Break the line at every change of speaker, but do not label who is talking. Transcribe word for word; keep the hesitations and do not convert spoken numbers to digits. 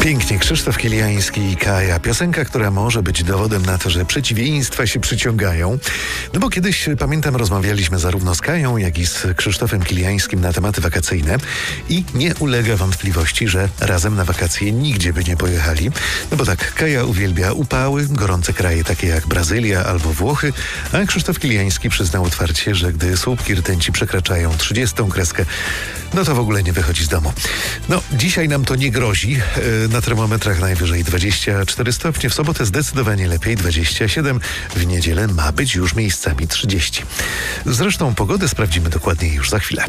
Pięknie, Krzysztof Kiliański i Kaja. Piosenka, która może być dowodem na to, że przeciwieństwa się przyciągają. No bo kiedyś, pamiętam, rozmawialiśmy zarówno z Kają, jak i z Krzysztofem Kiliańskim na tematy wakacyjne i nie ulega wątpliwości, że razem na wakacje nigdzie by nie pojechali. No bo tak, Kaja uwielbia upały, gorące kraje takie jak Brazylia albo Włochy, a Krzysztof Kiliański przyznał otwarcie, że gdy słupki rtęci przekraczają trzydziestą kreskę, no to w ogóle nie wychodzi z domu. No, dzisiaj nam to nie grozi. Na termometrach najwyżej dwadzieścia cztery stopnie, w sobotę zdecydowanie lepiej dwadzieścia siedem, w niedzielę ma być już miejscami trzydzieści. Zresztą pogodę sprawdzimy dokładniej już za chwilę.